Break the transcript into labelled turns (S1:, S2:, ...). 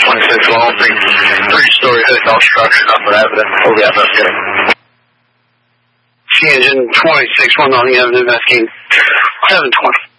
S1: 26 long, three-story hotel structure, nothing evident. We'll be investigating.
S2: Sea Engine 26, 1 on the Avenue, investigating 720.